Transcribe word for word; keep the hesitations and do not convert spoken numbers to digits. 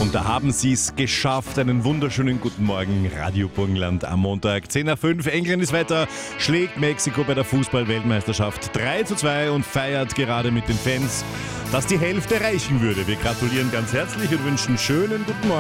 Und da haben sie es geschafft. Einen wunderschönen guten Morgen, Radio Burgenland am Montag. zehn nach fünf, englisches Wetter, schlägt Mexiko bei der Fußball-Weltmeisterschaft drei zu zwei und feiert gerade mit den Fans, dass die Hälfte reichen würde. Wir gratulieren ganz herzlich und wünschen schönen guten Morgen.